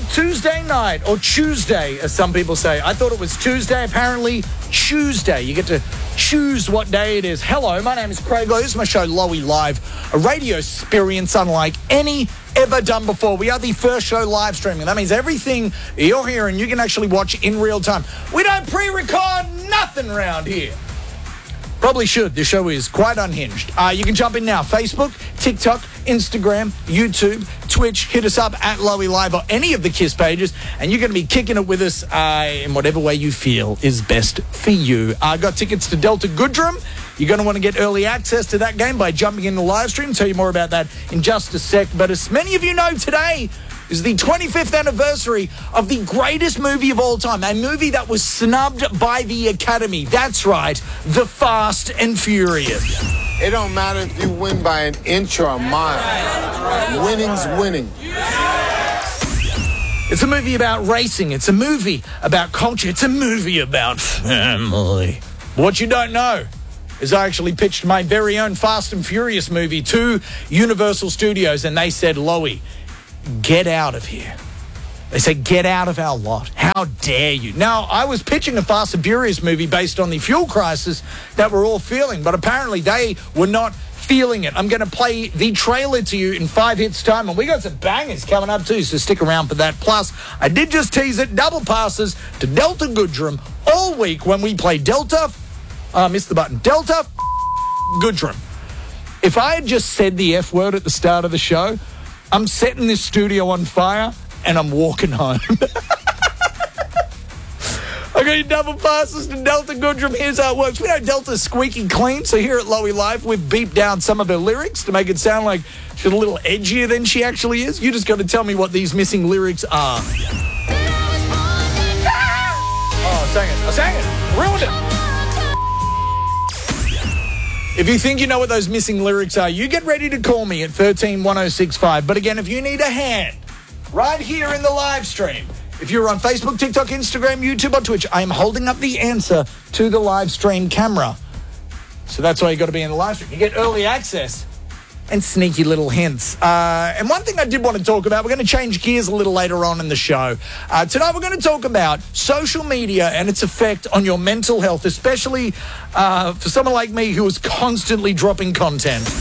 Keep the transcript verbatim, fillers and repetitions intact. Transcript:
Tuesday night, or Tuesday, as some people say. I thought it was Tuesday. Apparently, Tuesday. You get to choose what day it is. Hello, my name is Craig Lowe. This is my show, Lowy Live, a radio experience unlike any ever done before. We are the first show live streaming. That means everything you're hearing, you can actually watch in real time. We don't pre-record nothing around here. Probably should. The show is quite unhinged. Uh, you can jump in now. Facebook, TikTok, Instagram, YouTube, Twitch. Hit us up at Lowy Live or any of the KISS pages, and you're going to be kicking it with us uh, in whatever way you feel is best for you. I uh, got tickets to Delta Goodrum. You're going to want to get early access to that game by jumping in the live stream. Tell you more about that in just a sec. But as many of you know, today is the twenty-fifth anniversary of the greatest movie of all time, a movie that was snubbed by the Academy. That's right, The Fast and Furious. It don't matter if you win by an inch or a mile. Winning's winning. It's a movie about racing. It's a movie about culture. It's a movie about family. What you don't know is I actually pitched my very own Fast and Furious movie to Universal Studios, and they said, Lowy, get out of here. They said, get out of our lot. How dare you? Now, I was pitching a Fast and Furious movie based on the fuel crisis that we're all feeling, but apparently they were not feeling it. I'm going to play the trailer to you in five hits time, and we got some bangers coming up too, so stick around for that. Plus, I did just tease it, double passes to Delta Goodrum all week when we play Delta, uh, missed the button, Delta Goodrum. If I had just said the F word at the start of the show, I'm setting this studio on fire, and I'm walking home. I got your double passes to Delta Goodrum. Here's how it works. We know Delta's squeaky clean, so here at Lowy Live, we've beeped down some of her lyrics to make it sound like she's a little edgier than she actually is. You just got to tell me what these missing lyrics are. Oh, I sang it. I sang it. Ruined it. If you think you know what those missing lyrics are, you get ready to call me at one three one oh six five. But again, if you need a hand, right here in the live stream, if you're on Facebook, TikTok, Instagram, YouTube, or Twitch, I am holding up the answer to the live stream camera. So that's why you got to be in the live stream. You get early access and sneaky little hints. Uh, and one thing I did want to talk about, we're going to change gears a little later on in the show. Uh, tonight we're going to talk about social media and its effect on your mental health, especially uh, for someone like me who is constantly dropping content.